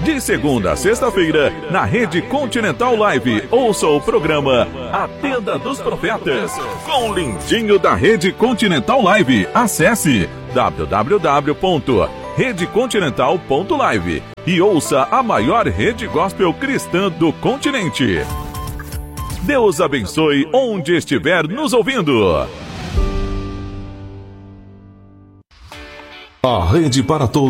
De segunda a sexta-feira, na Rede Continental Live, ouça o programa A Tenda dos Profetas, com o lindinho da Rede Continental Live. Acesse www.redecontinental.live e ouça a maior rede gospel cristã do continente. Deus abençoe onde estiver nos ouvindo. A Rede para Todos